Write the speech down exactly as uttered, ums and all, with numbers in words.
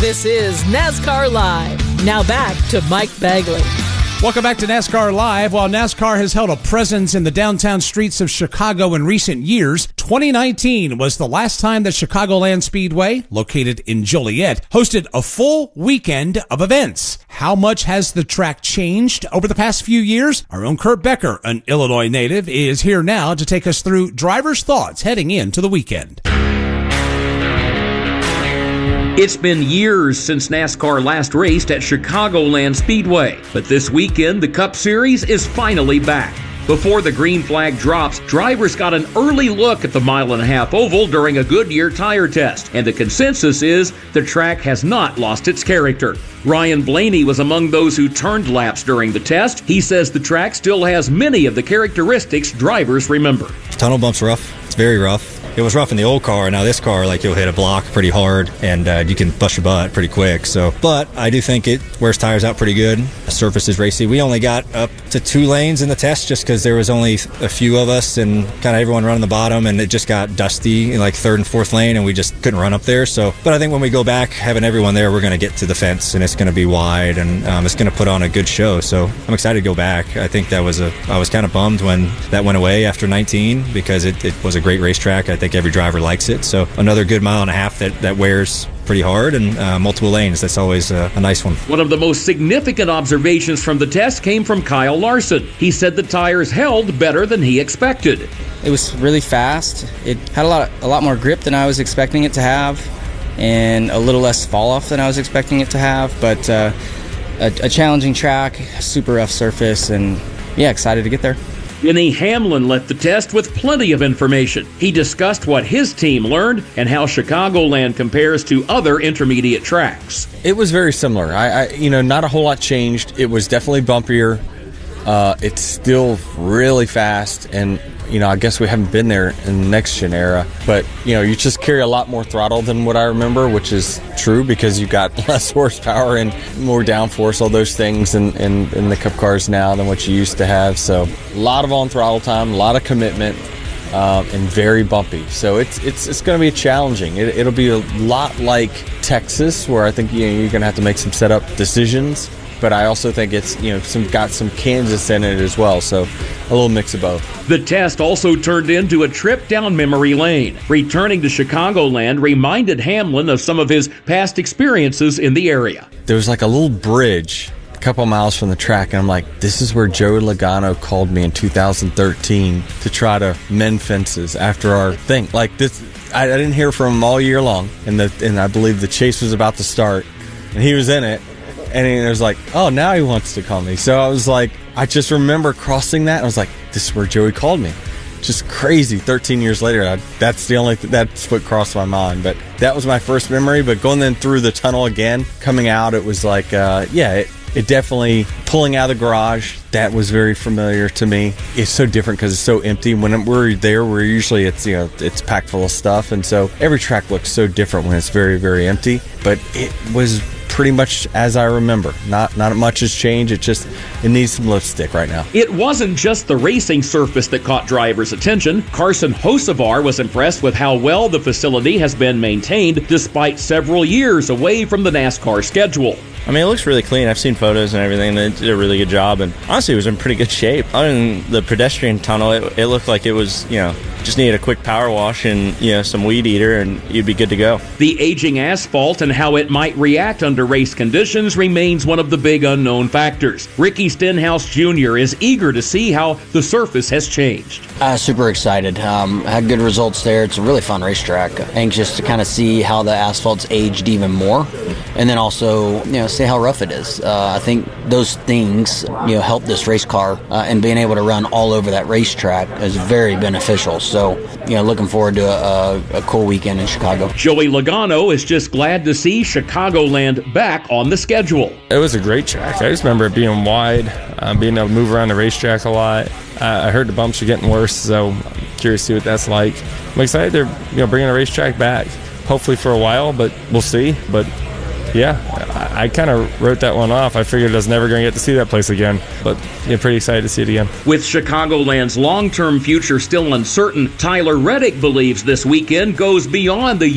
This is NASCAR Live. Now back to Mike Bagley. Welcome back to NASCAR Live. While NASCAR has held a presence in the downtown streets of Chicago in recent years, twenty nineteen was the last time that Chicagoland Speedway, located in Joliet, hosted a full weekend of events. How much has the track changed over the past few years? Our own Kurt Becker, an Illinois native, is here now to take us through drivers' thoughts heading into the weekend. It's been years since NASCAR last raced at Chicagoland Speedway, but this weekend the Cup Series is finally back. Before the green flag drops, drivers got an early look at the mile and a half oval during a Goodyear tire test, and the consensus is the track has not lost its character. Ryan Blaney was among those who turned laps during the test. He says the track still has many of the characteristics drivers remember. Tunnel bump's rough. It's very rough. It was rough in the old car. Now this car, like, you'll hit a block pretty hard and uh, you can bust your butt pretty quick. So, but I do think it wears tires out pretty good. The surface is racy. We only got up to two lanes in the test just because there was only a few of us and kind of everyone running the bottom, and it just got dusty in like third and fourth lane, and we just couldn't run up there. So, but I think when we go back, having everyone there, we're going to get to the fence and it's going to be wide, and um, it's going to put on a good show. So I'm excited to go back. I think that was a. I was kind of bummed when that went away after nineteen because it, it was a great racetrack. I think every driver likes it. So another good mile and a half that, that wears pretty hard, and uh, multiple lanes. That's always uh, a nice one. One of the most significant observations from the test came from Kyle Larson. He said the tires held better than he expected. It was really fast. It had a lot, a lot more grip than I was expecting it to have, and a little less fall off than I was expecting it to have. But uh, a, a challenging track, super rough surface, and yeah, excited to get there. Denny Hamlin left the test with plenty of information. He discussed what his team learned and how Chicagoland compares to other intermediate tracks. It was very similar. I, I you know, not a whole lot changed. It was definitely bumpier. Uh, it's still really fast, and you know, I guess we haven't been there in the next gen era, but you know, you just carry a lot more throttle than what I remember, which is true because you've got less horsepower and more downforce, all those things in, in, in the Cup cars now than what you used to have. So a lot of on throttle time, a lot of commitment, um, and very bumpy. So it's it's it's going to be challenging. It, it'll be a lot like Texas, where I think you know, you're going to have to make some setup decisions. But I also think it's, you know, some got some Kansas in it as well, so a little mix of both. The test also turned into a trip down memory lane. Returning to Chicagoland reminded Hamlin of some of his past experiences in the area. There was like a little bridge a couple miles from the track, and I'm like, this is where Joey Logano called me in two thousand thirteen to try to mend fences after our thing. Like this, I, I didn't hear from him all year long, and the and I believe the chase was about to start, and he was in it. And it was like, oh, now he wants to call me. So I was like, I just remember crossing that. I was like, this is where Joey called me. Just crazy. thirteen years later, I, that's the only, th- that's what crossed my mind. But that was my first memory. But going then through the tunnel again, coming out, it was like, uh, yeah, it, it definitely, pulling out of the garage, that was very familiar to me. It's so different because it's so empty. When we're there, we're usually, it's, you know, it's packed full of stuff. And so every track looks so different when it's very, very empty. But it was pretty much as I remember. Not not much has changed. It just, it needs some lipstick right now. It wasn't just the racing surface that caught drivers' attention. Carson Hocevar was impressed with how well the facility has been maintained despite several years away from the NASCAR schedule. I mean, it looks really clean. I've seen photos and everything. They did a really good job, and honestly, it was in pretty good shape. Other than the pedestrian tunnel, it, it looked like it was, you know, just needed a quick power wash and, you know, some weed eater, and you'd be good to go. The aging asphalt and how it might react under race conditions remains one of the big unknown factors. Ricky Stenhouse Junior is eager to see how the surface has changed. Uh, super excited. Um, had good results there. It's a really fun racetrack. Anxious to kind of see how the asphalt's aged even more, and then also, you know, see how rough it is. Uh, I think those things, you know, help this race car, uh, and being able to run all over that racetrack is very beneficial. So, you know, looking forward to a, a, a cool weekend in Chicago. Joey Logano is just glad to see Chicagoland back on the schedule. It was a great track. I just remember it being wide, uh, being able to move around the racetrack a lot. Uh, I heard the bumps are getting worse, so I'm curious to see what that's like. I'm excited they're, you know, bringing the racetrack back, hopefully for a while, but we'll see. But yeah, I, I kind of wrote that one off. I figured I was never going to get to see that place again, but yeah, pretty excited to see it again. With Chicagoland's long-term future still uncertain, Tyler Reddick believes this weekend goes beyond the